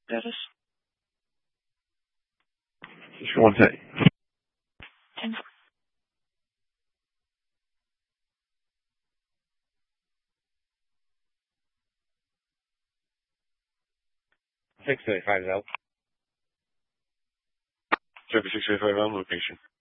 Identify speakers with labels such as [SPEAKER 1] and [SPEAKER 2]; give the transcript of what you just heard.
[SPEAKER 1] Status?
[SPEAKER 2] Just one thing.
[SPEAKER 1] 10-4.
[SPEAKER 2] 635 out. Service 635 on location.